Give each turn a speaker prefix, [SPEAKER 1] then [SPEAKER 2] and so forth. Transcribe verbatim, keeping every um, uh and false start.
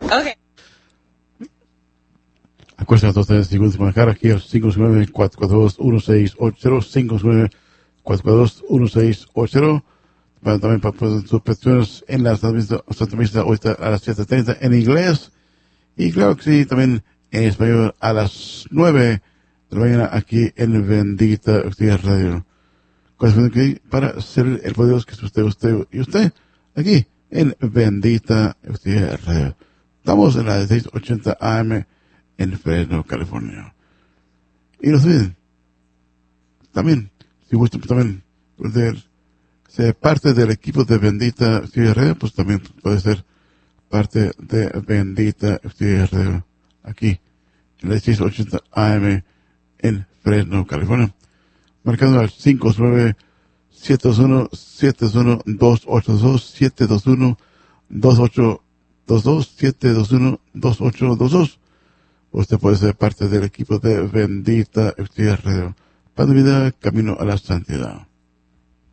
[SPEAKER 1] Ok.
[SPEAKER 2] Acuérdense a todos ustedes, si gustan manejar aquí al cinco nueve, cuatro cuatro dos, uno seis ocho cero, cinco nueve, cuatro cuatro dos, uno seis ocho cero. Para, también para poner sus peticiones en la Santa Misa hoy está a las siete treinta en inglés. Y claro que sí, también en español a las nueve de la mañana aquí en Bendita Actividad Radio. Aquí para ser el poder que es usted, usted y usted aquí en Bendita Actividad Radio. Estamos en la de seiscientos ochenta A M en Fresno, California. Y no se olviden, también, si gustan también poder ser parte del equipo de Bendita Actividad Radio, pues también puede ser parte de Bendita Actividad Radio aquí en la seiscientos ochenta A M en Fresno, California. Marcando al cinco nueve, siete dos uno, siete dos uno, dos ocho dos, siete dos uno, dos ocho dos dos, siete dos uno, dos ocho dos dos. Usted puede ser parte del equipo de Bendita Actividad Radio. Pan de vida, camino a la santidad.